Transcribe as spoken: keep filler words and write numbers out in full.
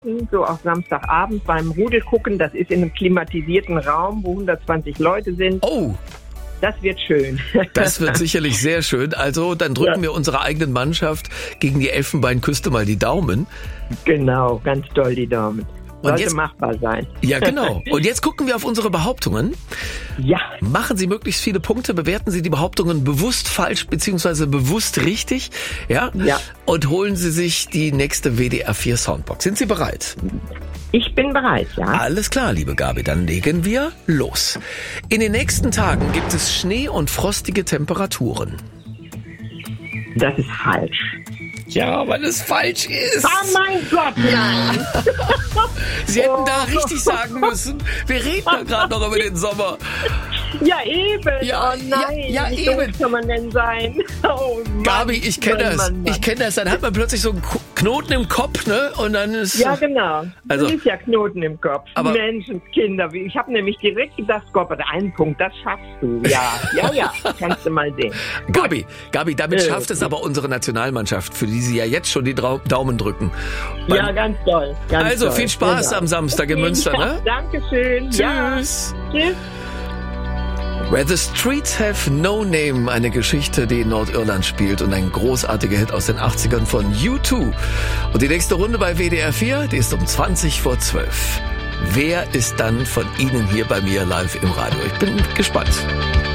draußen, so auch Samstagabend beim Rudel gucken. Das ist in einem klimatisierten Raum, wo hundertzwanzig Leute sind. Oh! Das wird schön. Das wird sicherlich sehr schön. Also dann drücken ja. wir unserer eigenen Mannschaft gegen die Elfenbeinküste mal die Daumen. Genau, ganz doll die Daumen. Sollte und jetzt, machbar sein. Ja, genau. Und jetzt gucken wir auf unsere Behauptungen. Ja. Machen Sie möglichst viele Punkte, bewerten Sie die Behauptungen bewusst falsch beziehungsweise bewusst richtig. Ja? Ja. Und holen Sie sich die nächste W D R vier Soundbox. Sind Sie bereit? Ich bin bereit, ja. Alles klar, liebe Gabi, dann legen wir los. In den nächsten Tagen gibt es Schnee und frostige Temperaturen. Das ist falsch. Ja, weil es falsch ist. Oh mein Gott, nein. Sie hätten oh. da richtig sagen müssen. Wir reden da gerade noch über den Sommer. Ja, eben. Ja, oh nein, ja, ja wie eben. doof kann man denn sein? Oh Mann. Gabi, ich kenne das. Mann, Mann. Ich kenne das. Dann hat man plötzlich so einen Knoten im Kopf, ne? Und dann ist... Ja, genau. Also, das ist ja Knoten im Kopf. Aber, Menschenskinder. Ich habe nämlich direkt gedacht, Gott, einen Punkt, das schaffst du. Ja, ja, ja. Kannst du mal sehen. Gabi, Gabi, damit äh, schafft es aber unsere Nationalmannschaft, für die Sie ja jetzt schon die Daumen drücken. Beim ja, ganz toll. Ganz also toll. viel Spaß genau. am Samstag in Münster, ja, ne? Dankeschön. Tschüss. Ja. Tschüss. Where the Streets Have No Name, eine Geschichte, die in Nordirland spielt und ein großartiger Hit aus den achtzigern von U zwei. Und die nächste Runde bei W D R vier, die ist um zwanzig vor zwölf. Wer ist dann von Ihnen hier bei mir live im Radio? Ich bin gespannt.